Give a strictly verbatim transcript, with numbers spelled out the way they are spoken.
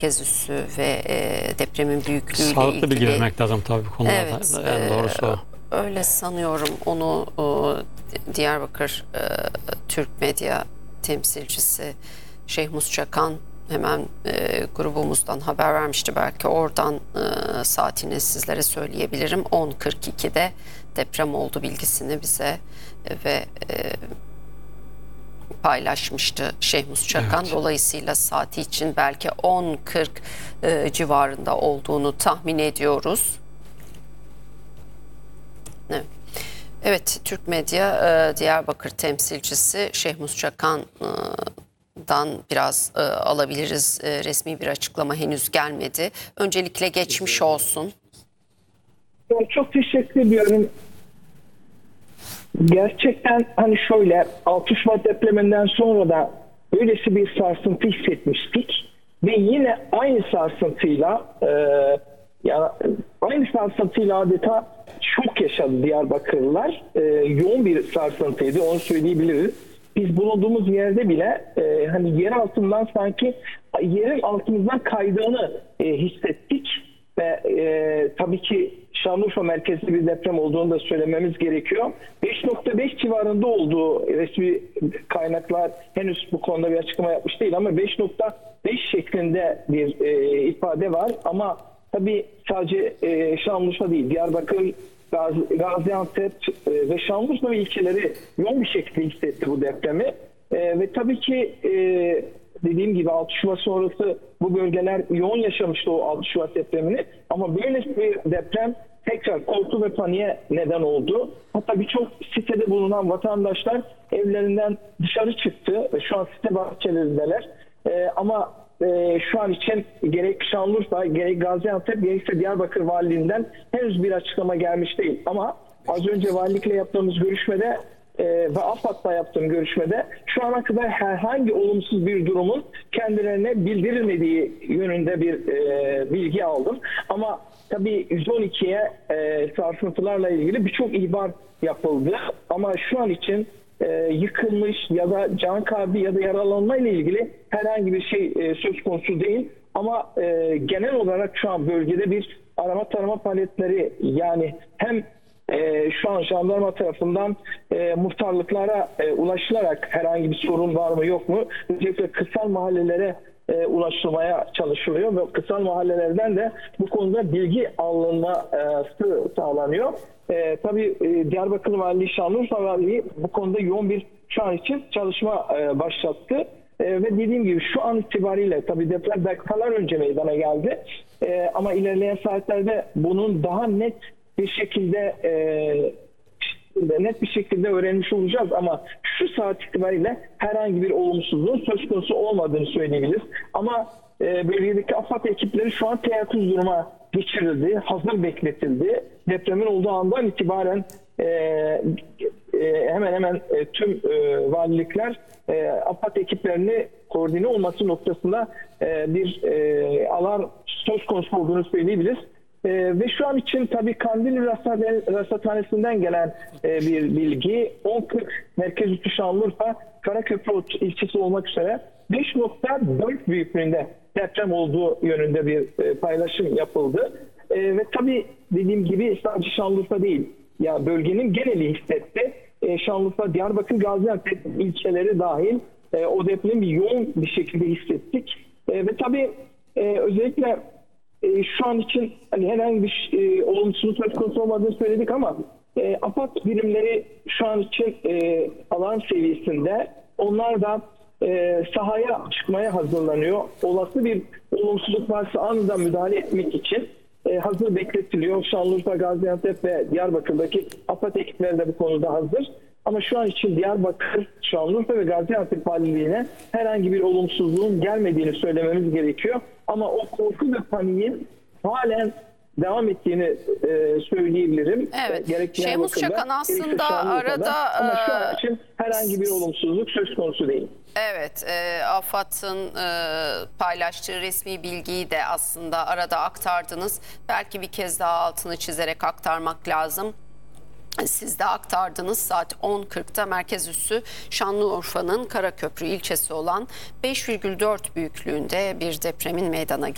merkez üssü ve e, depremin büyüklüğüyle ilgili. Sağlıklı bilgi vermek lazım tabii bu konularda. Evet, En doğrusu o. Öyle sanıyorum. Onu o, Diyarbakır e, Türk Medya temsilcisi Şeyh Musçakan hemen e, grubumuzdan haber vermişti. Belki oradan e, saatini sizlere söyleyebilirim. on kırk ikide deprem oldu bilgisini bize e, ve e, paylaşmıştı Şeyh Musçakan. Evet. Dolayısıyla saati için belki on kırk e, civarında olduğunu tahmin ediyoruz. Evet. Evet, Türk Medya e, Diyarbakır temsilcisi Şeyh Musçakan'dan biraz e, alabiliriz. E, resmi bir açıklama henüz gelmedi. Öncelikle geçmiş olsun. Çok teşekkür ediyorum. Gerçekten hani şöyle altı Şubat depreminden sonra da böylesi bir sarsıntı hissetmiştik ve yine aynı sarsıntıyla e, ya aynı sarsıntıyla adeta şok yaşadı Diyarbakırlılar. E, yoğun bir sarsıntıydı, onu söyleyebiliriz. Biz bulunduğumuz yerde bile e, hani yer altından sanki yerin altımızdan kaydığını e, hissettik ve e, tabii ki Şanlıurfa merkezli bir deprem olduğunu da söylememiz gerekiyor. beş nokta beş civarında olduğu resmi kaynaklar henüz bu konuda bir açıklama yapmış değil ama beş nokta beş şeklinde bir e, ifade var. Ama tabii sadece e, Şanlıurfa değil, Diyarbakır, Gazi, Gaziantep e, ve Şanlıurfa ilçeleri yoğun bir şekilde hissetti bu depremi. E, ve tabii ki e, dediğim gibi altı Şubat sonrası bu bölgeler yoğun yaşamıştı o altı Şubat depremini. Ama böyle bir deprem tekrar korku ve paniğe neden oldu. Hatta birçok sitede bulunan vatandaşlar evlerinden dışarı çıktı ve şu an site bahçelerindeler. Ee, ama e, şu an için gerek Şanlıurfa, gerek Gaziantep, gerekse Diyarbakır Valiliğinden henüz bir açıklama gelmiş değil. Ama az önce valilikle yaptığımız görüşmede e, ve AFAD'la yaptığım görüşmede şu ana kadar herhangi olumsuz bir durumun kendilerine bildirilmediği yönünde bir e, bilgi aldım. Ama tabii yüz on ikiye e, sarsıntılarla ilgili birçok ihbar yapıldı. Ama şu an için e, yıkılmış ya da can kaybı ya da yaralanma ile ilgili herhangi bir şey e, söz konusu değil. Ama e, genel olarak şu an bölgede bir arama tarama faaliyetleri, yani hem e, şu an jandarma tarafından e, muhtarlıklara e, ulaşılarak herhangi bir sorun var mı yok mu? Özellikle kırsal mahallelere E, ulaştırmaya çalışılıyor ve kırsal mahallelerden de bu konuda bilgi alınması sağlanıyor. E, tabii e, Diyarbakır Valiliği, Şanlıurfa Valiliği bu konuda yoğun bir şu an için çalışma e, başlattı. E, ve dediğim gibi şu an itibariyle tabii deprem dakikalar önce meydana geldi. E, ama ilerleyen saatlerde bunun daha net bir şekilde e, net bir şekilde öğrenmiş olacağız ama şu saat itibariyle herhangi bir olumsuzluğun söz konusu olmadığını söyleyebiliriz. Ama e, bölgedeki AFAD ekipleri şu an teyakkuz duruma geçirildi, hazır bekletildi. Depremin olduğu andan itibaren e, e, hemen hemen e, tüm e, valilikler e, AFAD ekiplerini koordine olması noktasında e, bir e, alarm söz konusu olduğunu söyleyebiliriz. Ee, ve şu an için tabii Kandilli Rasathanesi'nden gelen e, bir bilgi, on kırk merkez üssü Şanlıurfa, Karaköprü ilçesi olmak üzere beş nokta dört büyüklüğünde deprem olduğu yönünde bir e, paylaşım yapıldı. E, ve tabii dediğim gibi sadece Şanlıurfa değil, ya bölgenin geneli hissetti. E, Şanlıurfa, Diyarbakır, Gaziantep ilçeleri dahil e, o depremi yoğun bir şekilde hissettik. E, ve tabii e, özellikle E, şu an için hani herhangi bir e, olumsuzluk söz konusu olmadığını söyledik ama e, AFAD birimleri şu an için e, alarm seviyesinde. Onlar da e, sahaya çıkmaya hazırlanıyor. Olası bir olumsuzluk varsa anında müdahale etmek için e, hazır bekletiliyor. Şanlıurfa, Gaziantep ve Diyarbakır'daki AFAD ekipleri de bu konuda hazır. Ama şu an için Diyarbakır, Şanlıurfa ve Gaziantep Valiliğine herhangi bir olumsuzluğun gelmediğini söylememiz gerekiyor. Ama o korku ve paniğin halen devam ettiğini e, söyleyebilirim. Evet. Gerek Şeyh Musçakan aslında arada ama şu an için herhangi bir olumsuzluk söz konusu değil. Evet, e, AFAD'ın e, paylaştığı resmi bilgiyi de aslında arada aktardınız. Belki bir kez daha altını çizerek aktarmak lazım. Siz de aktardınız, saat on kırkta merkez üssü Şanlıurfa'nın Karaköprü ilçesi olan beş virgül dört büyüklüğünde bir depremin meydana geldiğini